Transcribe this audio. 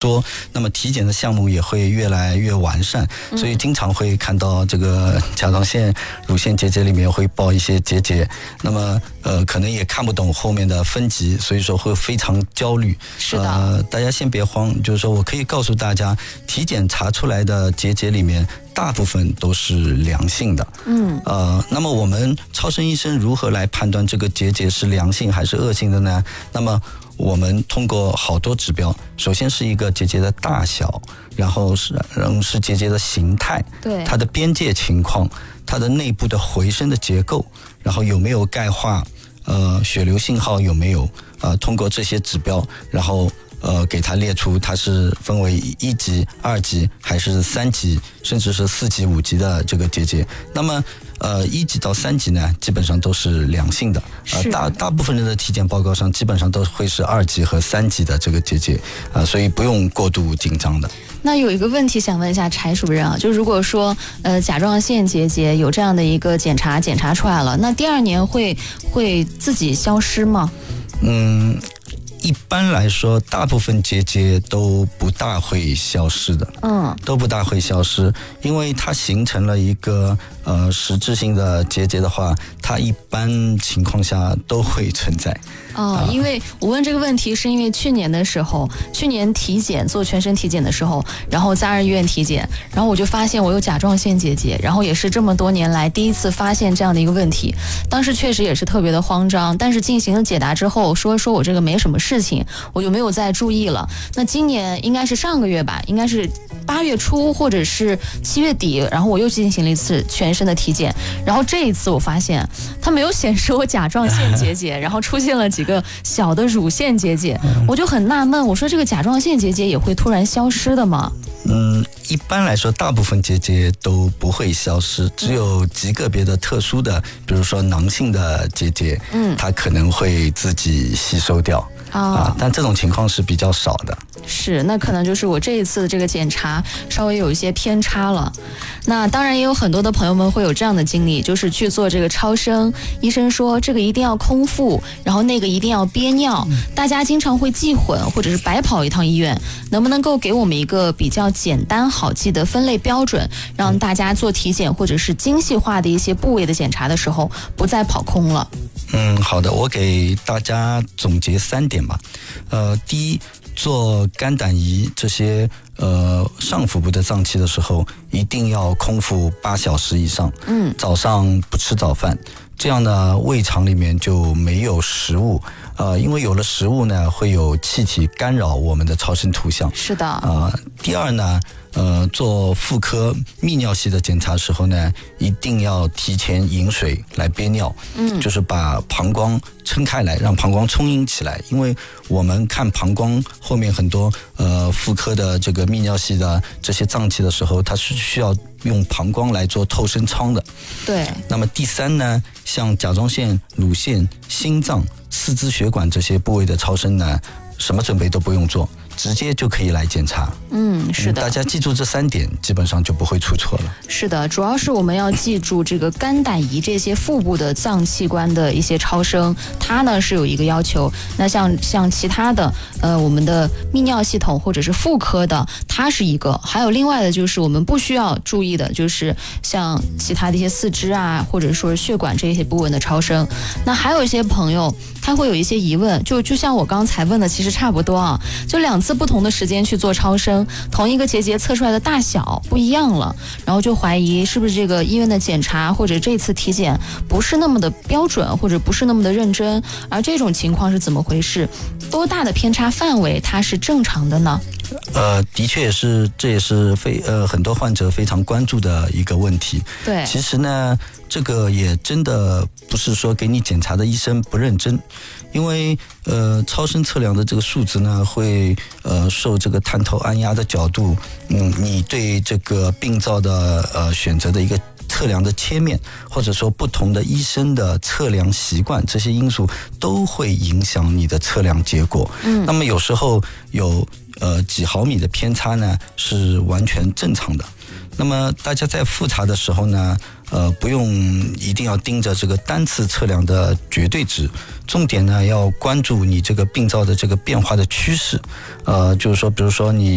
多，那么体检的项目也会越来越完善，所以经常会看到这个甲状腺、乳腺结节里面会报一些结节，那么可能也看不懂后面的分级，所以说会非常焦虑。 是的， 大家先别慌，就是说我可以告诉大家，体检查出来的结节里面大部分都是良性的。那么我们超声医生如何来判断这个结节是良性还是恶性的呢？那么我们通过好多指标，首先是一个结节的大小，然后是结节的形态， 对， 它的边界情况，它的内部的回声的结构，然后有没有钙化，血流信号有没有，通过这些指标，然后给它列出它是分为1级、2级还是3级，甚至是4级、5级的这个结节。那么1级到3级呢，基本上都是良性的。大部分人的体检报告上基本上都会是2级和3级的这个结节，所以不用过度紧张的。 那有一个问题想问一下柴主任啊，就如果说甲状腺结节有这样的一个检查出来了，那第2年会自己消失吗？ 一般来说，大部分结节都不大会消失的，都不大会消失，因为它形成了一个实质性的结节的话，它一般情况下都会存在。 因为我问这个问题是因为去年体检做全身体检的时候，然后在2医院体检，然后我就发现我有甲状腺结节，然后也是这么多年来第一次发现这样的一个问题，当时确实也是特别的慌张，但是进行了解答之后说我这个没什么事情，我就没有再注意了。那今年应该是上个月吧，应该是8月初或者是7月底，然后我又进行了一次全身的体检，然后这一次我发现它没有显示我甲状腺结节，然后出现了几个小的乳腺结节，我就很纳闷，我说这个甲状腺结节也会突然消失的吗？ 一般来说大部分结节都不会消失，只有极个别的特殊的，比如说囊性的结节，它可能会自己吸收掉。但这种情况是比较少的。 是，那可能就是我这一次这个检查稍微有一些偏差了。那当然也有很多的朋友们会有这样的经历，就是去做这个超声，医生说这个一定要空腹，然后那个一定要憋尿，大家经常会记混，或者是白跑一趟医院。能不能够给我们一个比较简单好记的分类标准，让大家做体检或者是精细化的一些部位的检查的时候不再跑空了？ 好的，我给大家总结3点吧。第一，做肝胆胰这些上腹部的脏器的时候，一定要空腹8小时以上。早上不吃早饭，这样呢胃肠里面就没有食物。因为有了食物呢，会有气体干扰我们的超声图像。 是的。 第二呢，做妇科泌尿系的检查的时候呢，一定要提前饮水来憋尿，就是把膀胱撑开来，让膀胱充盈起来。因为我们看膀胱后面很多妇科的这个泌尿系的这些脏器的时候，它是需要用膀胱来做透声舱的。 对。 那么第3呢，像甲状腺、乳腺、心脏、四肢血管这些部位的超声呢，什么准备都不用做，直接就可以来检查。是的，大家记住这3点，基本上就不会出错了。是的，主要是我们要记住这个肝胆胰这些腹部的脏器官的一些超声，它呢是有一个要求。那像其他的我们的泌尿系统或者是妇科的，它是一个。还有另外的就是我们不需要注意的，就是像其他的一些四肢啊，或者说是血管这些部位的超声。那还有一些朋友他会有一些疑问，就像我刚才问的其实差不多啊，就2次不同的时间去做超声，同一个结节测出来的大小不一样了，然后就怀疑是不是这个医院的检查或者这次体检不是那么的标准，或者不是那么的认真，而这种情况是怎么回事？多大的偏差范围它是正常的呢？ 的确也是，这也是很多患者非常关注的一个问题。 对， 其实呢，这个也真的不是说给你检查的医生不认真，因为超声测量的这个数值呢，会受这个探头按压的角度，你对这个病灶的选择的一个测量的切面，或者说不同的医生的测量习惯，这些因素都会影响你的测量结果。那么有时候有几毫米的偏差呢，是完全正常的。那么大家在复查的时候呢，不用一定要盯着这个单次测量的绝对值，重点呢要关注你这个病灶的这个变化的趋势。就是说，比如说你